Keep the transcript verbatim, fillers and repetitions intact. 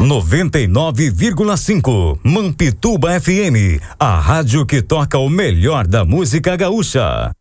noventa e nove vírgula cinco Mampituba F M, a rádio que toca o melhor da música gaúcha.